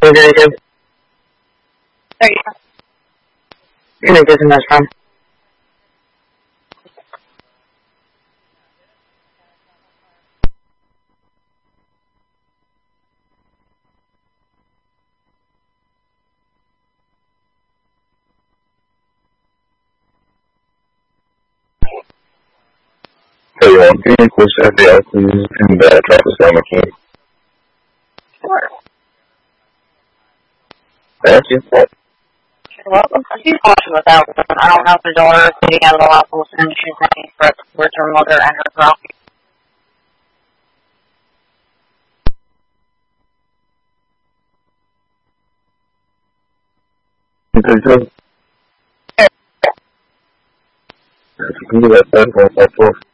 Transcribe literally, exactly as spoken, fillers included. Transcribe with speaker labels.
Speaker 1: Two thirty-two.
Speaker 2: There you go.
Speaker 1: You make this a nice fun.
Speaker 3: Hey, you want any questions at the office and uh, drop us down the key?
Speaker 2: Sure.
Speaker 3: Thank you.
Speaker 2: You're welcome. She's watching with that one. I don't know if the daughter is getting out of the hospital soon. She's waiting for it with her mother and her girl.
Speaker 3: Can you do that phone call,